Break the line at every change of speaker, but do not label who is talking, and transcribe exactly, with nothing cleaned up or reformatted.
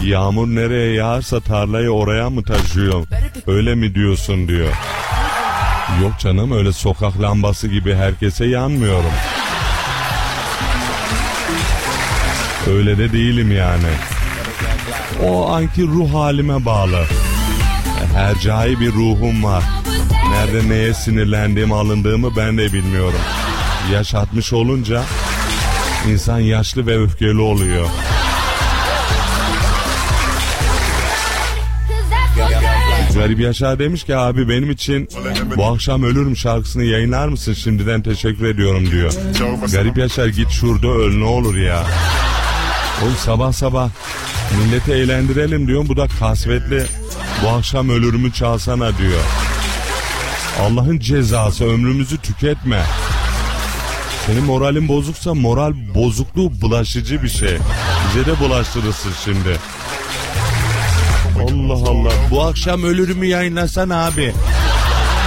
Yağmur nereye yağarsa tarlayı oraya mı taşıyor? Öyle mi diyorsun diyor. Yok canım, öyle sokak lambası gibi herkese yanmıyorum. Öyle de değilim yani. O anki ruh halime bağlı. Hercai bir ruhum var. Nerede neye sinirlendiğimi, alındığımı ben de bilmiyorum. Yaş altmış olunca insan yaşlı ve öfkeli oluyor. Garip Yaşar demiş ki abi benim için bu akşam ölürüm şarkısını yayınlar mısın? Şimdiden teşekkür ediyorum diyor. Garip Yaşar git şurada öl ne olur ya. Oğlum sabah sabah milleti eğlendirelim diyorum. Bu da kasvetli bu akşam ölürümü çalsana diyor. Allah'ın cezası, ömrümüzü tüketme. Senin moralin bozuksa moral bozukluğu bulaşıcı bir şey. Bize de bulaştırırsın şimdi. Allah Allah. Bu akşam ölürümü yayınlasan abi.